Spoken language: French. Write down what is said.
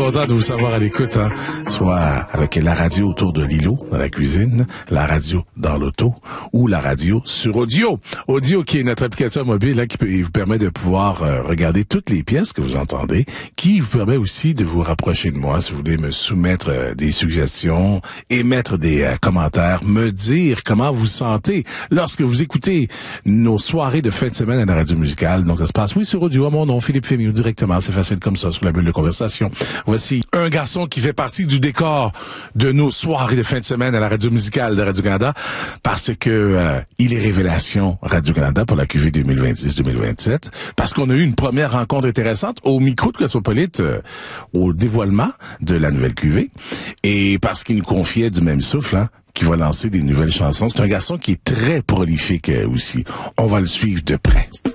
content de vous savoir à l'écoute, hein. Soit avec la radio autour de l'îlot, dans la cuisine, la radio dans l'auto, ou la radio sur Audio. Audio qui est notre application mobile, hein, qui vous permet de pouvoir regarder toutes les pièces que vous entendez, qui vous permet aussi de vous rapprocher de moi si vous voulez me soumettre des suggestions, émettre des commentaires, me dire comment vous sentez lorsque vous écoutez nos soirées de fin de semaine à la radio musicale. Donc ça se passe, oui, sur Audio, à mon nom, Philippe Fémieux, directement, c'est facile comme ça, sur la bulle de conversation. Voici un garçon qui fait partie du décor de nos soirées de fin de semaine à la radio musicale de Radio-Canada, parce que il est révélation Radio-Canada pour la QV 2026-2027, parce qu'on a eu une première rencontre intéressante au micro de Cosmopolite, au dévoilement de la nouvelle QV, et parce qu'il nous confiait du même souffle, hein, qui va lancer des nouvelles chansons. C'est un garçon qui est très prolifique aussi. On va le suivre de près.